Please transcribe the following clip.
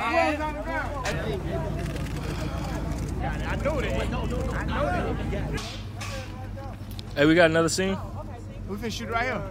I know that. Hey, we got another scene. We finna shoot it right here.